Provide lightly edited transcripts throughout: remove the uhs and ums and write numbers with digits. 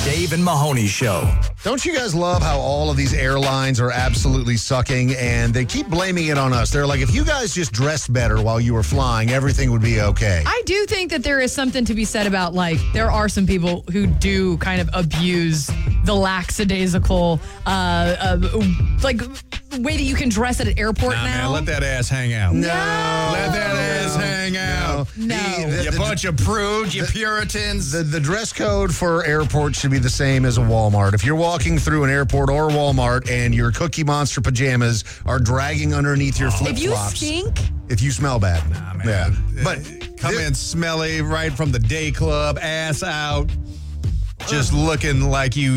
Dave and Mahoney Show. Don't you guys love how all of these airlines are absolutely sucking and they keep blaming it on us? They're like, if you guys just dressed better while you were flying, everything would be okay. I do think that there is something to be said about, like, there are some people who do kind of abuse the lackadaisical, way that you can dress at an airport now. Man, let that ass hang out. No. Let that ass hang out. No. You bunch of prudes, you Puritans. The dress code for airports should be the same as a Walmart. If you're walking through an airport or a Walmart and your Cookie Monster pajamas are dragging underneath your flip-flops. If you stink. If you smell bad. Nah, man. Yeah. But Come in smelly right from the day club, ass out. Just looking like you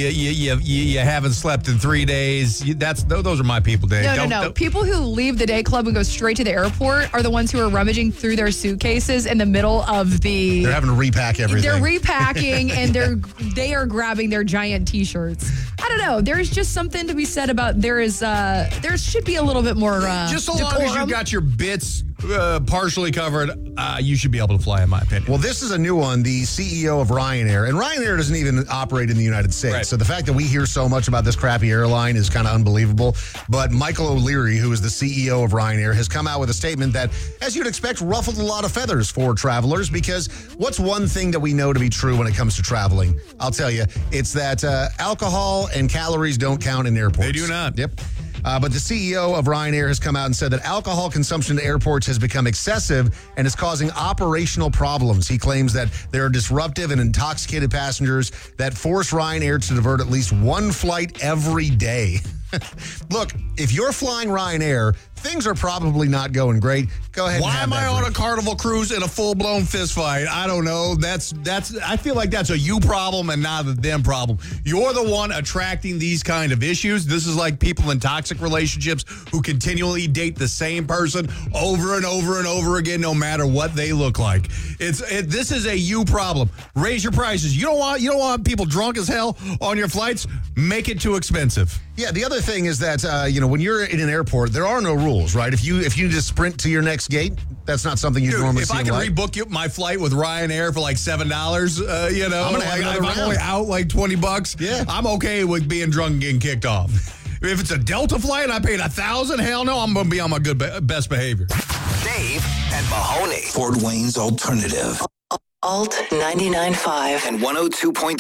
haven't slept in 3 days. Those are my people, Dave. No. People who leave the day club and go straight to the airport are the ones who are rummaging through their suitcases in the middle of the. They're having to repack everything. They're repacking and they are grabbing their giant T-shirts. I don't know. There's just something to be said about there should be a little bit more. Just so long decorum. as you got your bits partially covered, you should be able to fly, in my opinion. Well, this is a new one, the CEO of Ryanair. And Ryanair doesn't even operate in the United States. Right. So the fact that we hear so much about this crappy airline is kind of unbelievable. But Michael O'Leary, who is the CEO of Ryanair, has come out with a statement that, as you'd expect, ruffled a lot of feathers for travelers, because what's one thing that we know to be true when it comes to traveling? I'll tell you, it's that alcohol and calories don't count in airports. They do not. Yep. But the CEO of Ryanair has come out and said that alcohol consumption at airports has become excessive and is causing operational problems. He claims that there are disruptive and intoxicated passengers that force Ryanair to divert at least one flight every day. Look, if you're flying Ryanair, things are probably not going great. Go ahead. Why am I on a Carnival cruise in a full-blown fist fight? I don't know. I feel like that's a you problem and not a them problem. You're the one attracting these kind of issues. This is like people in toxic relationships who continually date the same person over and over and over again, no matter what they look like. This is a you problem. Raise your prices. You don't want people drunk as hell on your flights. Make it too expensive. Yeah, the other thing is that, when you're in an airport, there are no rules, right? If you need to sprint to your next gate, that's not something you normally see. If I can rebook my flight with Ryanair for like $7, I'm gonna have another I'm only out like $20, yeah, I'm okay with being drunk and getting kicked off. If it's a Delta flight and I paid $1,000, hell no, I'm going to be on my best behavior. Dave and Mahoney. Fort Wayne's Alternative. Alt 99.5 And 102.3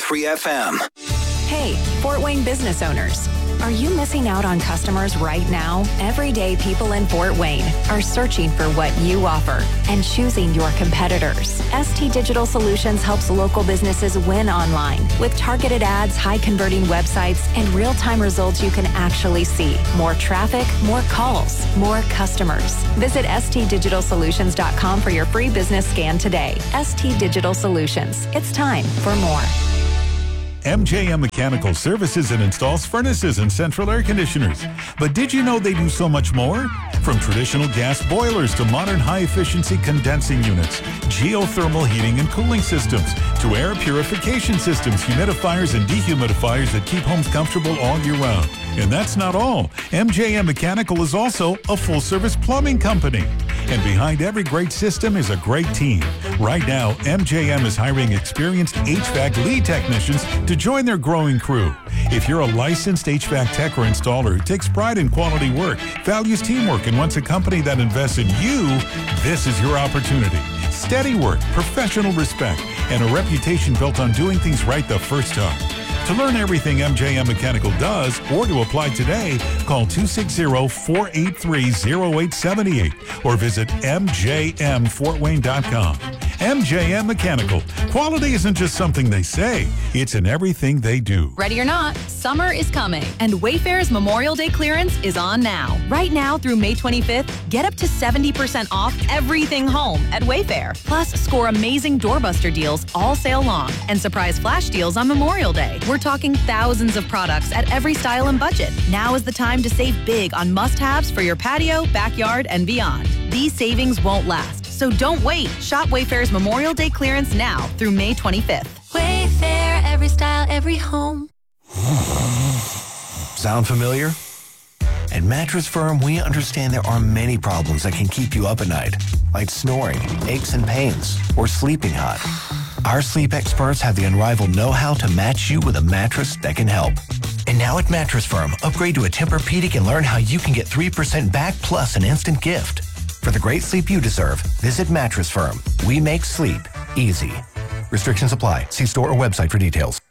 FM. Hey, Fort Wayne business owners. Are you missing out on customers right now? Every day, people in Fort Wayne are searching for what you offer and choosing your competitors. ST Digital Solutions helps local businesses win online with targeted ads, high-converting websites, and real-time results you can actually see. More traffic, more calls, more customers. Visit stdigitalsolutions.com for your free business scan today. ST Digital Solutions. It's time for more. MJM Mechanical services and installs furnaces and central air conditioners. But did you know they do so much more? From traditional gas boilers to modern high-efficiency condensing units, geothermal heating and cooling systems, to air purification systems, humidifiers and dehumidifiers that keep homes comfortable all year round. And that's not all. MJM Mechanical is also a full-service plumbing company. And behind every great system is a great team. Right now, MJM is hiring experienced HVAC lead technicians to join their growing crew. If you're a licensed HVAC tech or installer who takes pride in quality work, values teamwork, and wants a company that invests in you, this is your opportunity. Steady work, professional respect, and a reputation built on doing things right the first time. To learn everything MJM Mechanical does or to apply today, call 260-483-0878 or visit mjmfortwayne.com. MJM Mechanical. Quality isn't just something they say, it's in everything they do. Ready or not, summer is coming, and Wayfair's Memorial Day clearance is on now. Right now through May 25th, get up to 70% off everything home at Wayfair. Plus, score amazing doorbuster deals all sale long and surprise flash deals on Memorial Day. We're talking thousands of products at every style and budget. Now is the time to save big on must-haves for your patio, backyard, and beyond. These savings won't last, so don't wait. Shop Wayfair's Memorial Day clearance now through May 25th. Wayfair, every style, every home. Sound familiar? At Mattress Firm, we understand there are many problems that can keep you up at night, like snoring, aches and pains, or sleeping hot. Our sleep experts have the unrivaled know-how to match you with a mattress that can help. And now at Mattress Firm, upgrade to a Tempur-Pedic and learn how you can get 3% back plus an instant gift. For the great sleep you deserve, visit Mattress Firm. We make sleep easy. Restrictions apply. See store or website for details.